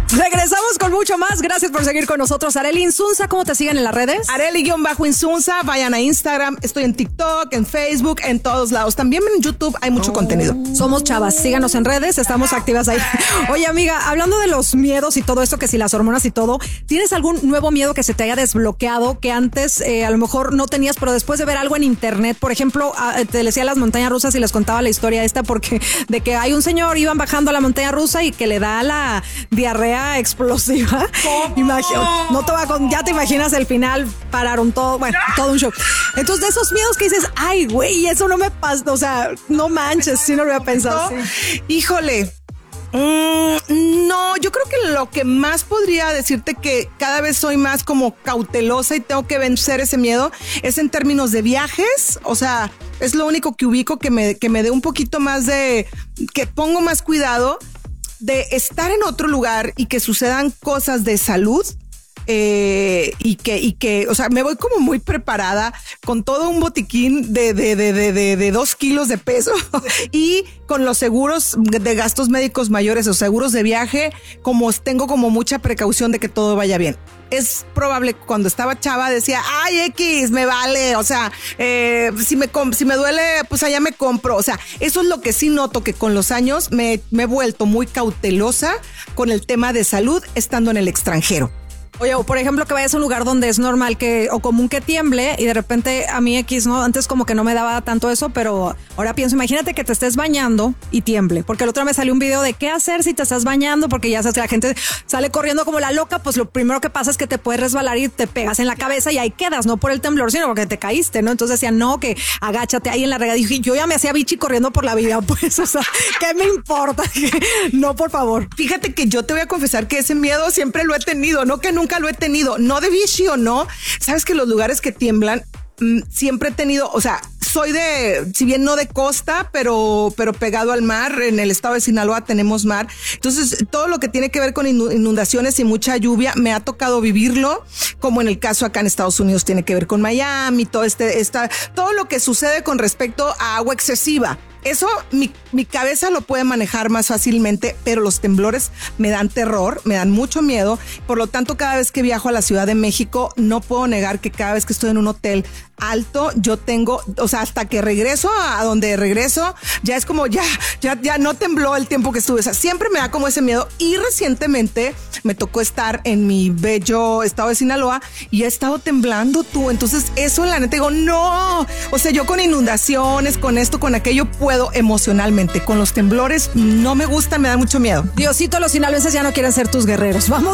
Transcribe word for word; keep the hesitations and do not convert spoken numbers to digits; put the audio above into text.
Regresamos con mucho más. Gracias por seguir con nosotros. Arely Insunza, ¿cómo te siguen en las redes? Arely-Insunza, vayan a Instagram, estoy en TikTok, en Facebook, en todos lados. También en YouTube hay mucho oh. contenido. Somos chavas, síganos en redes, estamos activas ahí. Oye, amiga, hablando de los miedos y todo esto, que si las hormonas y todo, ¿tienes algún nuevo miedo que se te haya desbloqueado que antes eh, a lo mejor no tenías, pero después de ver algo en internet? Por ejemplo, a, te decía las montañas rusas y les contaba la historia esta porque de que hay un señor, iban bajando a la montaña rusa y que le da la diarrea explosiva. Imagino, no te va con, ya te imaginas el final, pararon todo, bueno, todo un show. Entonces, de esos miedos que dices, ay, güey, eso no me pasa, o sea, no manches, si no lo había pensado. Sí. Híjole. Mm, no, yo creo que lo que más podría decirte que cada vez soy más como cautelosa y tengo que vencer ese miedo es en términos de viajes. O sea, es lo único que ubico que me, que me dé un poquito más de, que pongo más cuidado de estar en otro lugar y que sucedan cosas de salud. Eh, y que, y que, o sea, me voy como muy preparada con todo un botiquín de, de, de, de, de, de dos kilos de peso y con los seguros de gastos médicos mayores o seguros de viaje, como tengo como mucha precaución de que todo vaya bien. Es probable que cuando estaba chava decía, ay, X, me vale, o sea, eh, si me si me duele, pues allá me compro. O sea, eso es lo que sí noto, que con los años me, me he vuelto muy cautelosa con el tema de salud estando en el extranjero. Oye, o por ejemplo, que vayas a un lugar donde es normal que o común que tiemble y de repente a mí X, ¿no? Antes como que no me daba tanto eso, pero ahora pienso, imagínate que te estés bañando y tiemble, porque el otro me salió un video de qué hacer si te estás bañando, porque ya sabes que la gente sale corriendo como la loca, pues lo primero que pasa es que te puedes resbalar y te pegas en la cabeza y ahí quedas, no por el temblor, sino porque te caíste, ¿no? Entonces decían, no, que agáchate ahí en la regada. Y dije, yo ya me hacía bichi corriendo por la vida, pues, o sea, ¿qué me importa? No, por favor. Fíjate que yo te voy a confesar que ese miedo siempre lo he tenido, no que nunca lo he tenido, no de bichi o no. Sabes que los lugares que tiemblan mmm, siempre he tenido, o sea, soy de, si bien no de costa, pero, pero pegado al mar. En el estado de Sinaloa tenemos mar. Entonces, todo lo que tiene que ver con inundaciones y mucha lluvia, me ha tocado vivirlo, como en el caso acá en Estados Unidos tiene que ver con Miami, todo este, esta, todo lo que sucede con respecto a agua excesiva. Eso mi, mi cabeza lo puede manejar más fácilmente, pero los temblores me dan terror, me dan mucho miedo. Por lo tanto, cada vez que viajo a la Ciudad de México, no puedo negar que cada vez que estoy en un hotel alto, yo tengo, o sea, hasta que regreso a donde regreso, ya es como ya, ya, ya no tembló el tiempo que estuve. O sea, siempre me da como ese miedo. Y recientemente me tocó estar en mi bello estado de Sinaloa y he estado temblando, tú. Entonces, eso la neta digo, no. O sea, yo con inundaciones, con esto, con aquello, puedo emocionalmente. Con los temblores no me gusta, me da mucho miedo. Diosito, los sinaloenses ya no quieren ser tus guerreros. Vamos.